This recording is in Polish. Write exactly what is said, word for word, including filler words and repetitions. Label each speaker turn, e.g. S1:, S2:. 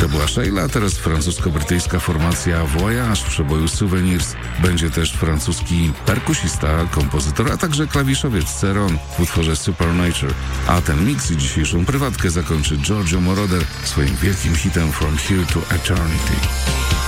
S1: była Sheila, a teraz francusko-brytyjska formacja Voyage w przeboju Souvenirs. Będzie też francuski perkusista, kompozytor, a także klawiszowiec Ceron w utworze Supernature. A ten miks i dzisiejszą prywatkę zakończy Giorgio Moroder swoim wielkim hitem From Here to Eternity.